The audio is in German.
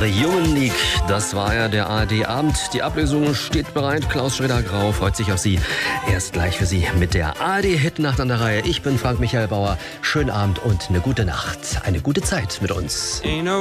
Human League, das war ja der ARD-Abend. Die Ablösung steht bereit. Klaus Schroeder-Grau freut sich auf Sie. Erst gleich für Sie mit der ARD-Hitnacht an der Reihe. Ich bin Frank Michael Bauer. Schönen Abend und eine gute Nacht. Eine gute Zeit mit uns.